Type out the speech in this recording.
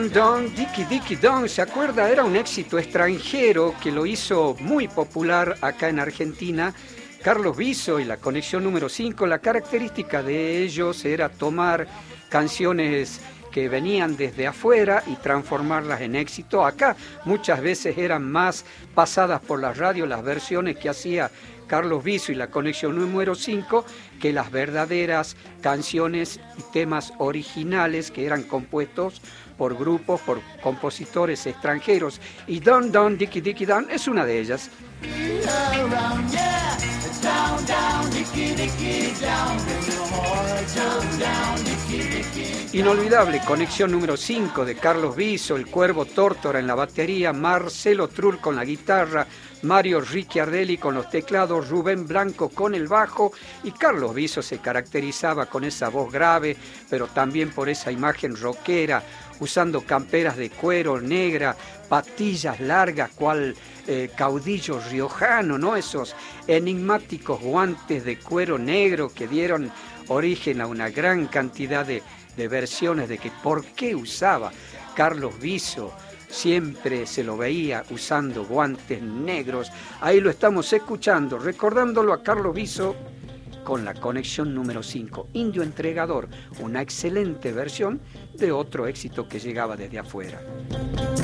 Don, Dicky Dicky Don, ¿se acuerda? Era un éxito extranjero que lo hizo muy popular acá en Argentina. Carlos Viso y la Conexión número 5, la característica de ellos era tomar canciones que venían desde afuera y transformarlas en éxito. Acá muchas veces eran más pasadas por la radio las versiones que hacía Carlos Viso y la Conexión número 5 que las verdaderas canciones y temas originales que eran compuestos por grupos, por compositores extranjeros. Y Don Don Dicky Dicky Don es una de ellas. Inolvidable Conexión número 5 de Carlos Viso, el Cuervo Tórtora en la batería, Marcelo Trull con la guitarra, Mario Ricciardelli con los teclados, Rubén Blanco con el bajo, y Carlos Viso se caracterizaba con esa voz grave, pero también por esa imagen rockera, usando camperas de cuero negra, patillas largas, cual caudillo riojano, ¿no? Esos enigmáticos guantes de cuero negro que dieron origen a una gran cantidad de versiones de que por qué usaba Carlos Viso. Siempre se lo veía usando guantes negros. Ahí lo estamos escuchando, recordándolo a Carlos Viso con la Conexión número 5, Indio Entregador, una excelente versión de otro éxito que llegaba desde afuera.